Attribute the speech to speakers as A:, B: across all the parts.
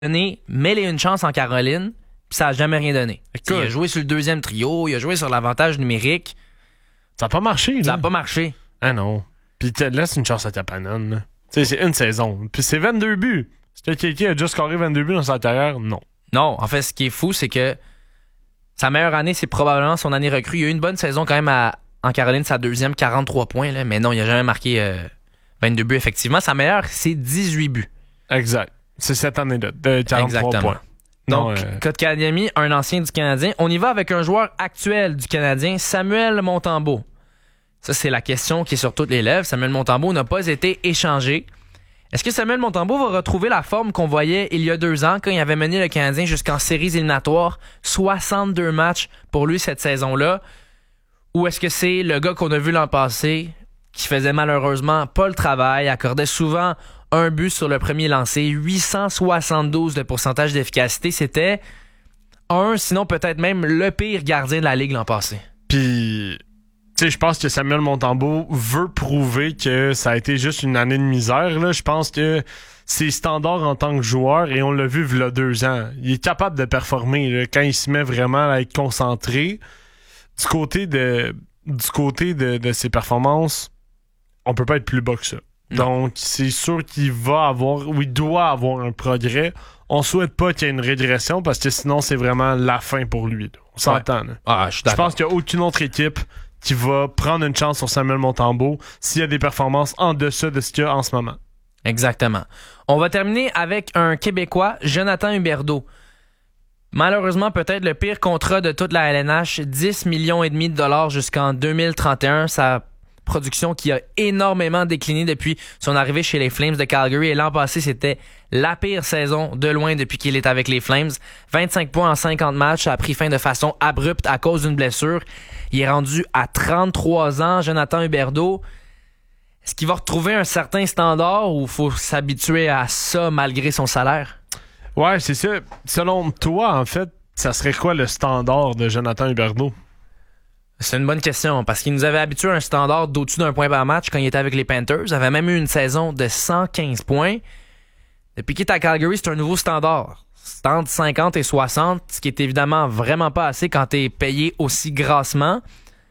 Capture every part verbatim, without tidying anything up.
A: donné mille et une chances en Caroline, puis ça n'a jamais rien donné. Écoute, il a joué sur le deuxième trio, il a joué sur l'avantage numérique.
B: Ça n'a pas marché, là.
A: Ça n'a pas marché.
B: Ah non. Puis laisse une chance à Kapanen, là. Tu sais, c'est une saison. Puis c'est vingt-deux buts. Est-ce que Kéké a déjà scoré vingt-deux buts dans sa carrière? Non.
A: Non, en fait, ce qui est fou, c'est que sa meilleure année, c'est probablement son année recrue. Il a eu une bonne saison quand même à, en Caroline, sa deuxième, quarante-trois points, là. Mais non, il n'a jamais marqué euh, vingt-deux buts, effectivement. Sa meilleure, c'est dix-huit buts.
B: Exact. C'est cette année-là, de quarante-trois
A: Exactement.
B: points.
A: Donc,
B: non, euh...
A: Kotkaniemi, un ancien du Canadien. On y va avec un joueur actuel du Canadien, Samuel Montembeault. Ça, c'est la question qui est sur toutes les lèvres. Samuel Montembeault n'a pas été échangé. Est-ce que Samuel Montembeault va retrouver la forme qu'on voyait il y a deux ans quand il avait mené le Canadien jusqu'en séries éliminatoires? soixante-deux matchs pour lui cette saison-là. Ou est-ce que c'est le gars qu'on a vu l'an passé qui faisait malheureusement pas le travail, accordait souvent un but sur le premier lancé, huit cent soixante-douze de pourcentage d'efficacité. C'était un, sinon peut-être même le pire gardien de la Ligue l'an passé.
B: Puis... Tu sais, je pense que Samuel Montembeault veut prouver que ça a été juste une année de misère. Là. Je pense que c'est standard en tant que joueur et on l'a vu il y a deux ans. Il est capable de performer là, quand il se met vraiment à être concentré. Du côté de du côté de, de ses performances, on peut pas être plus bas que ça. Non. Donc, c'est sûr qu'il va avoir, ou il doit avoir un progrès. On souhaite pas qu'il y ait une régression parce que sinon, c'est vraiment la fin pour lui. Là. On s'entend.
A: Ouais. Ah, je suis d'accord.
B: Je pense qu'il n'y a aucune autre équipe qui va prendre une chance sur Samuel Montembeault s'il y a des performances en deçà de ce qu'il y a en ce moment.
A: Exactement. On va terminer avec un Québécois, Jonathan Huberdeau. Malheureusement, peut-être le pire contrat de toute la L N H, dix millions et demi de dollars jusqu'en deux mille trente et un. Sa production qui a énormément décliné depuis son arrivée chez les Flames de Calgary. Et l'an passé, c'était la pire saison de loin depuis qu'il est avec les Flames. vingt-cinq points en cinquante matchs. Ça a pris fin de façon abrupte à cause d'une blessure. Il est rendu à trente-trois ans, Jonathan Huberdeau. Est-ce qu'il va retrouver un certain standard ou il faut s'habituer à ça malgré son salaire?
B: Ouais, c'est ça. Selon toi, en fait, ça serait quoi le standard de Jonathan Huberdeau?
A: C'est une bonne question, parce qu'il nous avait habitué à un standard d'au-dessus d'un point par match quand il était avec les Panthers. Il avait même eu une saison de cent quinze points. Depuis qu'il est à Calgary, c'est un nouveau standard. C'est entre cinquante et soixante, ce qui est évidemment vraiment pas assez quand t'es payé aussi grassement.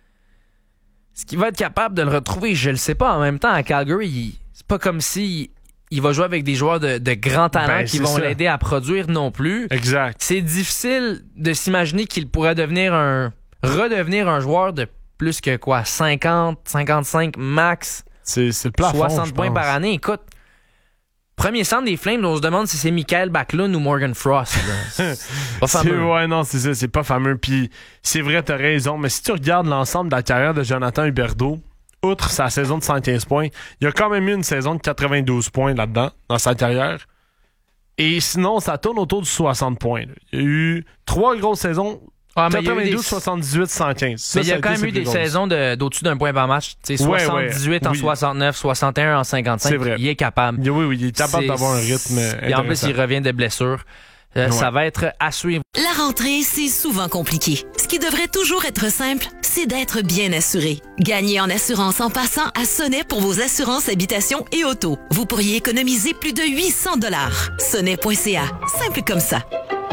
A: Est-ce qu'il va être capable de le retrouver? Je le sais pas. En même temps, à Calgary, il, c'est pas comme si il va jouer avec des joueurs de, de grands talents ben, qui vont ça. l'aider à produire non plus.
B: Exact.
A: C'est difficile de s'imaginer qu'il pourrait devenir un... redevenir un joueur de plus que quoi, cinquante, cinquante-cinq max,
B: c'est, c'est le plafond,
A: soixante points par année. Écoute, premier centre des Flames, on se demande si c'est Michael Backlund ou Morgan Frost. C'est pas fameux.
B: C'est, ouais, non, c'est ça, c'est pas fameux. Puis c'est vrai, t'as raison, mais si tu regardes l'ensemble de la carrière de Jonathan Huberdeau, outre sa saison de cent quinze points, il a quand même eu une saison de quatre-vingt-douze points là-dedans, dans sa carrière. Et sinon, ça tourne autour de soixante points. Là. Il y a eu trois grosses saisons. Ah, quatre-vingt-douze, soixante-dix-huit, cent quinze. Ça,
A: mais il y a quand même eu des saisons de, d'au-dessus d'un point par match. soixante-dix-huit ouais, ouais. en oui. soixante-neuf, soixante et un en cinquante-cinq.
B: C'est vrai.
A: Il est capable.
B: Oui, oui, il est capable c'est, d'avoir un rythme
A: et en plus, il revient de blessure. Euh, ouais. Ça va être à suivre.
C: La rentrée, c'est souvent compliqué. Ce qui devrait toujours être simple, c'est d'être bien assuré. Gagnez en assurance en passant à Sonnet pour vos assurances habitation et auto. Vous pourriez économiser plus de huit cents dollars. Sonnet point c a. Simple comme ça.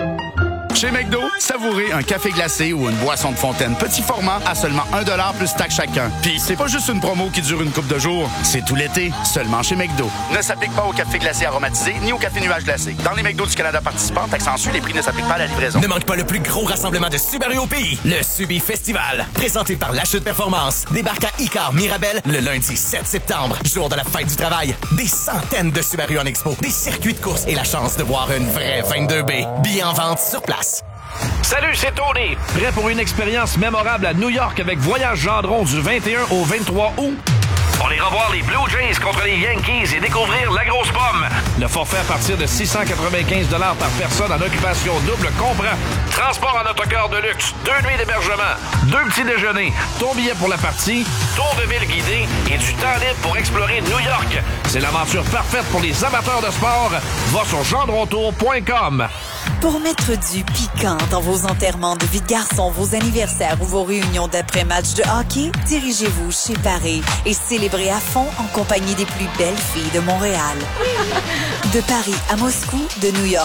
D: Chez McDo, savourez un café glacé ou une boisson de fontaine petit format à seulement un dollar plus taxe chacun. Puis c'est pas juste une promo qui dure une couple de jours, c'est tout l'été, seulement chez McDo. Ne s'applique pas au café glacé aromatisé ni au café nuage glacé. Dans les McDo du Canada participants, taxe en sus, les prix ne s'appliquent pas à la livraison.
E: Ne manque pas le plus gros rassemblement de Subaru au pays, le Subi Festival. Présenté par l'achat de performance. Débarque à Icar Mirabel le lundi sept septembre, jour de la fête du travail. Des centaines de Subaru en expo, des circuits de course et la chance de voir une vraie vingt-deux B. Billets en vente sur place.
F: Salut, c'est Tony. Prêt pour une expérience mémorable à New York avec Voyage Gendron du vingt et un au vingt-trois août? On ira voir les Blue Jays contre les Yankees et découvrir la grosse pomme. Le forfait à partir de six cent quatre-vingt-quinze dollars par personne en occupation double comprend transport en autocar de luxe, deux nuits d'hébergement, deux petits déjeuners, ton billet pour la partie, tour de ville guidé et du temps libre pour explorer New York. C'est l'aventure parfaite pour les amateurs de sport. Va sur gendrontour point com.
G: Pour mettre du piquant dans vos enterrements de vie de garçon, vos anniversaires ou vos réunions d'après-match de hockey, dirigez-vous chez Paris et célébrez à fond en compagnie des plus belles filles de Montréal. De Paris à Moscou, de New York